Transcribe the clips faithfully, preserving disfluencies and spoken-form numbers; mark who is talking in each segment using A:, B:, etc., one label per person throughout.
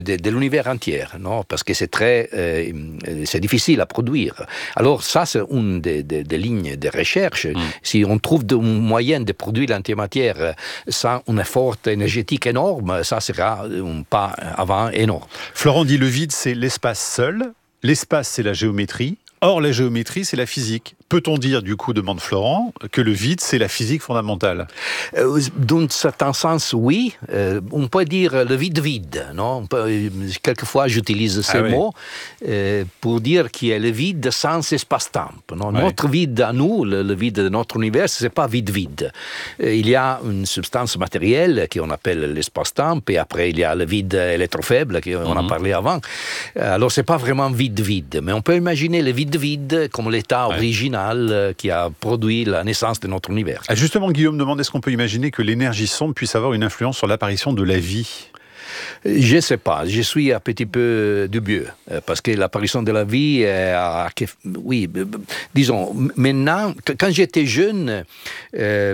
A: de, de l'univers entier, non? Parce que c'est très, euh, c'est difficile à produire. Alors ça, c'est une des, des, des lignes de recherche. Mm. Si on trouve un moyen de produire l'antimatière sans un effort énergétique énorme, ça sera un pas avant énorme.
B: Florent dit le vide, c'est l'espace seul. L'espace, c'est la géométrie. Or, la géométrie, c'est la physique. Peut-on dire, du coup, demande Florent, que le vide, c'est la physique fondamentale ?
A: euh, Dans certains sens, oui. Euh, on peut dire le vide-vide, non ? On peut, quelquefois, j'utilise ces ah, mots oui. euh, pour dire qu'il y a le vide sans espace-temps. Non ? Ouais. Notre vide à nous, le, le vide de notre univers, c'est pas vide-vide. Euh, il y a une substance matérielle qu'on appelle l'espace-temps, et après, il y a le vide électrofaible, qu'on mm-hmm. a parlé avant. Alors, c'est pas vraiment vide-vide, mais on peut imaginer le vide-vide comme l'état ouais. original qui a produit la naissance de notre univers.
B: Ah justement, Guillaume demande, est-ce qu'on peut imaginer que l'énergie sombre puisse avoir une influence sur l'apparition de la vie ?
A: Je ne sais pas, je suis un petit peu dubieux, parce que l'apparition de la vie, a, oui, disons, maintenant, quand j'étais jeune, euh,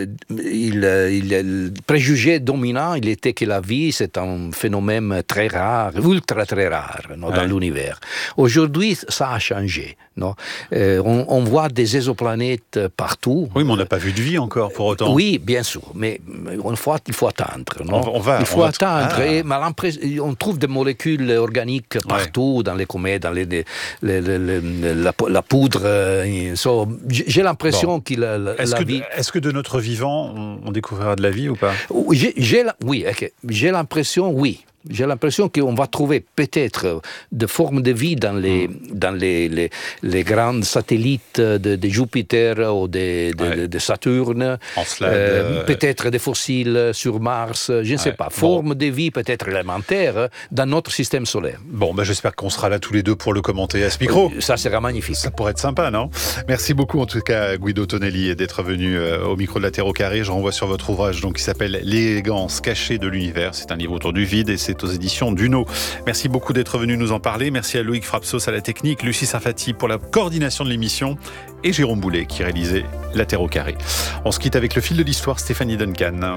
A: il, il, le préjugé dominant, il était que la vie, c'est un phénomène très rare, ultra très rare non, dans ouais. l'univers. Aujourd'hui, ça a changé. Non euh, on, on voit des exoplanètes partout.
B: Oui, mais on n'a pas vu de vie encore, pour autant.
A: Oui, bien sûr, mais il faut, il faut attendre. Non
B: on, on va,
A: il faut
B: on va
A: attendre.
B: Ah.
A: Et, on trouve des molécules organiques partout, ouais. dans les comètes, dans les, les, les, les, les, la, la poudre. Euh, so, j'ai l'impression bon. qu'il a la,
B: est-ce
A: la
B: que,
A: vie...
B: Est-ce que de notre vivant, on, on découvrira de la vie ou pas ?
A: j'ai, j'ai, Oui, okay. j'ai l'impression, oui. J'ai l'impression qu'on va trouver peut-être des formes de vie dans les, mmh. dans les, les, les grands satellites de, de Jupiter ou de, de, ouais. de, de Saturne. Euh, peut-être des fossiles sur Mars, je ne ouais. sais pas. Forme bon. de vie peut-être élémentaire dans notre système solaire.
B: Bon, ben j'espère qu'on sera là tous les deux pour le commenter à ce micro.
A: Ça sera magnifique.
B: Ça pourrait être sympa, non ? Merci beaucoup en tout cas Guido Tonelli d'être venu au micro de la Terre au carré. Je renvoie sur votre ouvrage donc, qui s'appelle L'élégance cachée de l'univers. C'est un livre autour du vide et c'est aux éditions Duno. Merci beaucoup d'être venu nous en parler. Merci à Loïc Frapsos à la technique, Lucie Sarfati pour la coordination de l'émission et Jérôme Boulet qui réalisait La Terre au carré. On se quitte avec le fil de l'histoire, Stéphanie Duncan.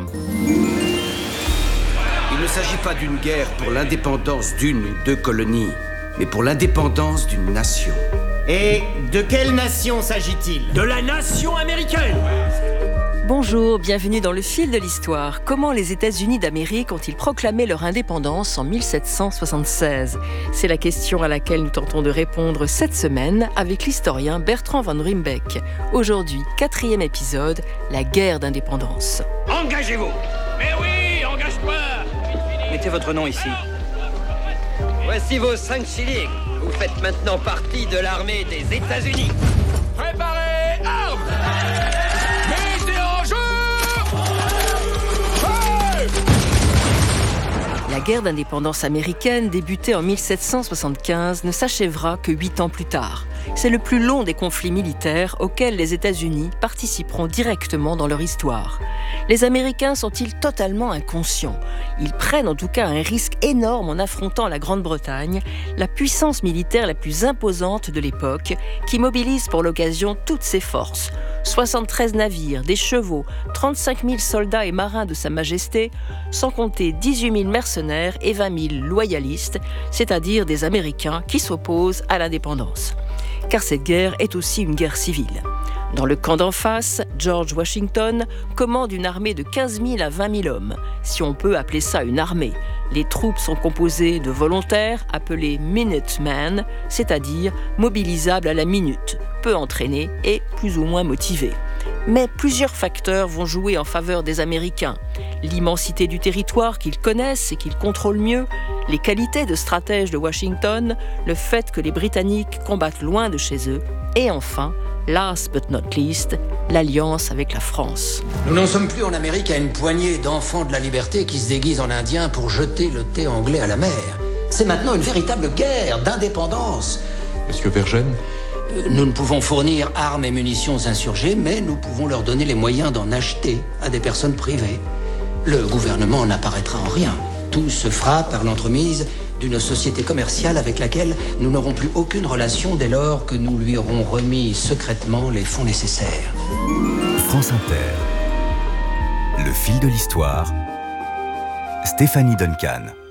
C: Il ne s'agit pas d'une guerre pour l'indépendance d'une ou deux colonies, mais pour l'indépendance d'une nation.
D: Et de quelle nation s'agit-il ?
E: De la nation américaine !
F: Bonjour, bienvenue dans le fil de l'histoire. Comment les États-Unis d'Amérique ont-ils proclamé leur indépendance en mille sept cent soixante-seize ? C'est la question à laquelle nous tentons de répondre cette semaine avec l'historien Bertrand Van Ruymbeck. Aujourd'hui, quatrième épisode, la guerre d'indépendance.
E: Engagez-vous !
G: Mais oui, engage-toi !
H: Mettez votre nom ici.
I: Voici vos cinq shillings. Vous faites maintenant partie de l'armée des États-Unis.
G: Préparez, armes !
F: La guerre d'indépendance américaine, débutée en mille sept cent soixante-quinze, ne s'achèvera que huit ans plus tard. C'est le plus long des conflits militaires auxquels les États-Unis participeront directement dans leur histoire. Les Américains sont-ils totalement inconscients ? Ils prennent en tout cas un risque énorme en affrontant la Grande-Bretagne, la puissance militaire la plus imposante de l'époque, qui mobilise pour l'occasion toutes ses forces. soixante-treize navires, des chevaux, trente-cinq mille soldats et marins de Sa Majesté, sans compter dix-huit mille mercenaires et vingt mille loyalistes, c'est-à-dire des Américains qui s'opposent à l'indépendance. Car cette guerre est aussi une guerre civile. Dans le camp d'en face, George Washington commande une armée de quinze mille à vingt mille hommes, si on peut appeler ça une armée. Les troupes sont composées de volontaires appelés Minutemen, c'est-à-dire mobilisables à la minute, peu entraînés et plus ou moins motivés. Mais plusieurs facteurs vont jouer en faveur des Américains. L'immensité du territoire qu'ils connaissent et qu'ils contrôlent mieux, les qualités de stratège de Washington, le fait que les Britanniques combattent loin de chez eux, et enfin, last but not least, l'alliance avec la France.
C: Nous n'en sommes plus en Amérique à une poignée d'enfants de la liberté qui se déguisent en indiens pour jeter le thé anglais à la mer. C'est maintenant une véritable guerre d'indépendance.
J: Monsieur Vergène ?
C: Nous ne pouvons fournir armes et munitions aux insurgés, mais nous pouvons leur donner les moyens d'en acheter à des personnes privées. Le gouvernement n'apparaîtra en rien. Tout se fera par l'entremise d'une société commerciale avec laquelle nous n'aurons plus aucune relation dès lors que nous lui aurons remis secrètement les fonds nécessaires.
K: France Inter. Le fil de l'histoire. Stéphanie Duncan.